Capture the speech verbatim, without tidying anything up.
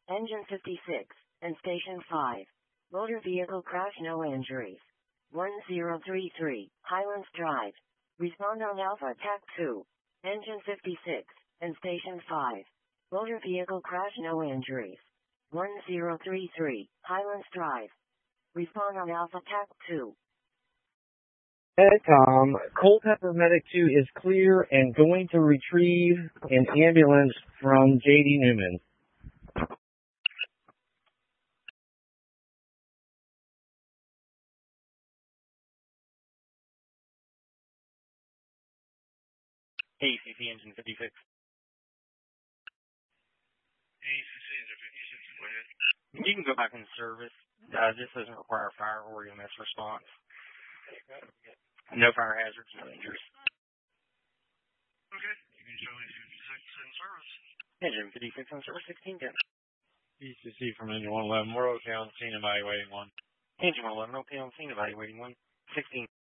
Engine fifty-six, and Station five. Motor vehicle crash, no injuries. one zero three three, Highlands Drive. Respond on Alpha Attack two. Engine fifty-six, and Station five. Motor vehicle crash, no injuries. one zero three three, Highlands Drive. Respond on Alpha Attack two. Edcom, Culpeper Medic two is clear and going to retrieve an ambulance from J D Newman. A C C Engine fifty-six. A C C Engine fifty-six, go ahead. You can go back in service. Uh, this doesn't require fire or E M S response. No fire hazards, no injuries. Okay, you can show Engine fifty-six in service. Engine fifty-six in service, sixteen ten. E C C from Engine one eleven, we're okay on scene evaluating one. Engine one eleven, okay on scene evaluating one, sixteen.